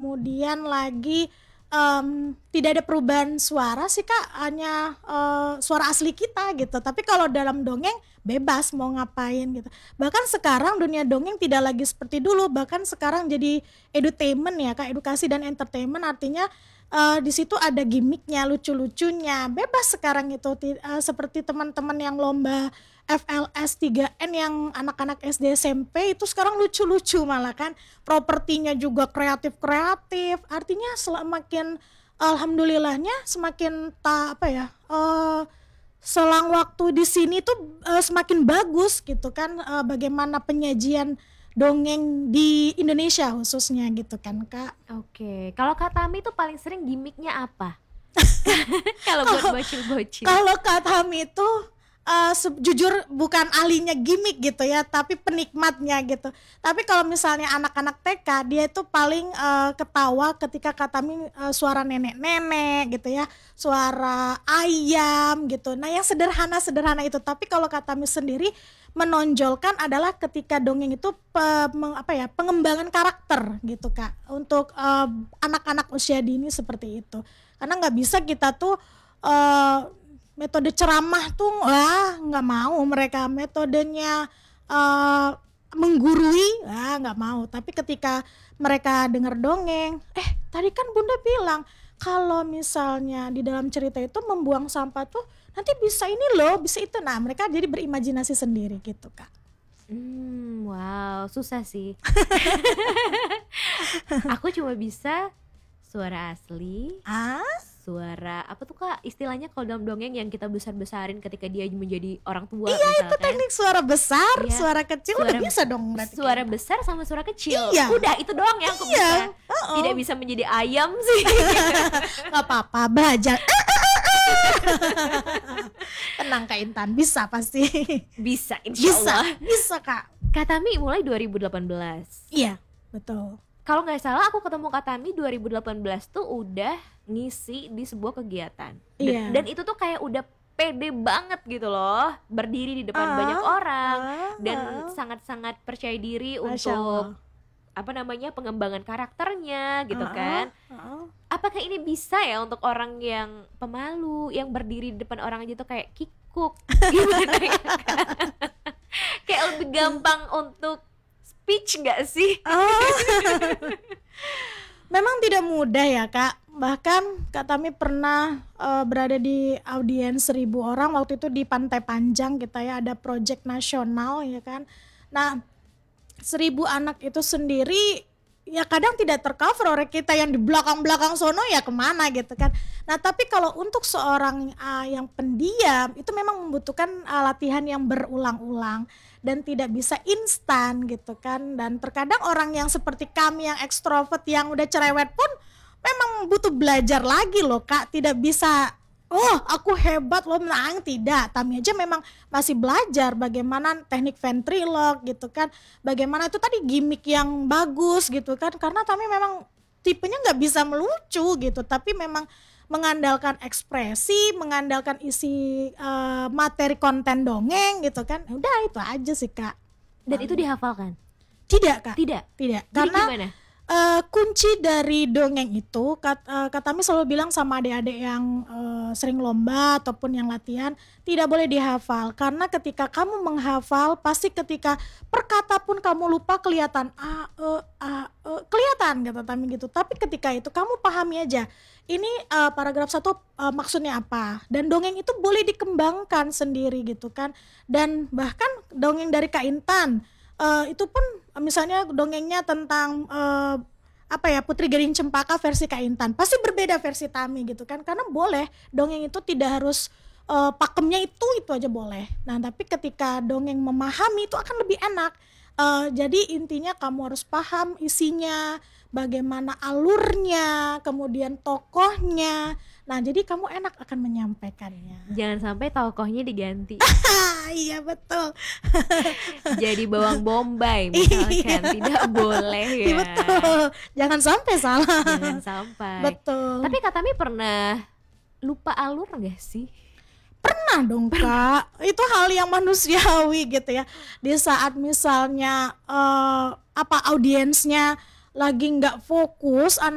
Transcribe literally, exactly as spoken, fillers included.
kemudian lagi um, tidak ada perubahan suara sih Kak, hanya uh, suara asli kita gitu. Tapi kalau dalam dongeng bebas mau ngapain gitu. Bahkan sekarang dunia dongeng tidak lagi seperti dulu, bahkan sekarang jadi edutainment ya Kak, edukasi dan entertainment, artinya uh, di situ ada gimmicknya, lucu-lucunya, bebas sekarang itu. Ti- uh, seperti teman-teman yang lomba F L S tiga N yang anak-anak S D S M P itu sekarang lucu-lucu malah kan, propertinya juga kreatif-kreatif, artinya semakin alhamdulillahnya semakin ta apa ya eh, selang waktu di sini tuh eh, semakin bagus gitu kan, eh, bagaimana penyajian dongeng di Indonesia khususnya gitu kan Kak. Oke, kalau Kak Tami tuh paling sering gimmicknya apa? Kalau buat bocil-bocil. Kalau Kak Tami itu uh, se- jujur bukan ahlinya gimmick gitu ya, tapi penikmatnya gitu. Tapi kalau misalnya anak-anak T K, dia itu paling uh, ketawa ketika Kak Tami uh, suara nenek-nenek gitu ya, suara ayam gitu. Nah yang sederhana-sederhana itu. Tapi kalau Kak Tami sendiri menonjolkan adalah ketika dongeng itu pe- meng- apa ya pengembangan karakter gitu Kak, untuk uh, anak-anak usia dini seperti itu. Karena nggak bisa kita tuh uh, metode ceramah tuh wah nggak mau, mereka metodenya uh, menggurui ah nggak mau. Tapi ketika mereka dengar dongeng, eh tadi kan Bunda bilang kalau misalnya di dalam cerita itu membuang sampah tuh nanti bisa ini loh, bisa itu. Nah mereka jadi berimajinasi sendiri gitu Kak. Hmm, wow, susah sih. Aku cuma bisa suara asli, Ah, suara apa tuh Kak istilahnya kalau dalam dongeng yang kita besar-besarin ketika dia menjadi orang tua iya itu misalkan. teknik suara besar, Iya. suara kecil Suara- udah bisa dong berarti. Suara kayak. besar sama suara kecil. Iya. Udah itu doang yang aku Iya, bisa. uh-uh. Tidak bisa menjadi ayam sih. Nggak apa-apa, belajar. Tenang Kak Intan, bisa pasti. Bisa insya Bisa, Allah. bisa Kak. Kak Tami mulai dua ribu delapan belas. Iya, betul. Kalau nggak salah aku ketemu Kak Tami dua ribu delapan belas tuh udah ngisi di sebuah kegiatan. Dan, Iya. dan itu tuh kayak udah pede banget gitu loh, berdiri di depan Ah, banyak orang ah, dan ah. sangat-sangat percaya diri Masya untuk Allah. apa namanya pengembangan karakternya gitu Ah, kan. ah. Apakah ini bisa ya untuk orang yang pemalu, yang berdiri di depan orang aja tuh kayak kikuk gimana ya Kak? Kayak lebih gampang untuk speech nggak sih? Oh. Memang tidak mudah ya Kak. Bahkan Kak Tami pernah eh, berada di audiens seribu orang waktu itu di Pantai Panjang kita ya, ada project nasional ya kan. Nah seribu anak itu sendiri ya kadang tidak tercover oleh kita yang di belakang-belakang sono ya kemana gitu kan. Nah tapi kalau untuk seorang uh, yang pendiam itu memang membutuhkan uh, latihan yang berulang-ulang dan tidak bisa instan gitu kan. Dan terkadang orang yang seperti kami yang ekstrovert yang udah cerewet pun memang butuh belajar lagi loh Kak. Tidak bisa oh aku hebat loh menang, tidak. Tami aja memang masih belajar bagaimana teknik ventriloque gitu kan, bagaimana itu tadi gimmick yang bagus gitu kan, karena Tami memang tipenya nggak bisa melucu gitu, tapi memang mengandalkan ekspresi, mengandalkan isi eh, materi konten dongeng gitu kan. Udah itu aja sih Kak. Dan itu dihafalkan? Tidak Kak, Tidak. tidak. Jadi Karena gimana? Uh, kunci dari dongeng itu Kat, uh, Kak Tami selalu bilang sama adik-adik yang uh, sering lomba ataupun yang latihan, tidak boleh dihafal, karena ketika kamu menghafal pasti ketika perkata pun kamu lupa kelihatan a e a e kelihatan kata Tami gitu. Tapi ketika itu kamu pahami aja ini uh, paragraf satu uh, maksudnya apa, dan dongeng itu boleh dikembangkan sendiri gitu kan. Dan bahkan dongeng dari Kak Intan Uh, itu pun misalnya dongengnya tentang uh, apa ya Putri Gading Cempaka versi Kak Intan pasti berbeda versi Tami gitu kan, karena boleh dongeng itu tidak harus uh, pakemnya itu itu aja boleh. Nah tapi ketika dongeng memahami itu akan lebih enak. Uh, jadi intinya kamu harus paham isinya, bagaimana alurnya, kemudian tokohnya. Nah jadi kamu enak akan menyampaikannya. Jangan sampai tokohnya diganti. Ah, iya betul. Jadi bawang bombay misalkan. Tidak boleh ya. Iya, betul. Jangan sampai salah. Jangan sampai. Betul. Tapi Kak Tami pernah lupa alur gak sih? Pernah dong Kak. Itu hal yang manusiawi gitu ya. Di saat misalnya uh, apa audiensnya lagi nggak fokus,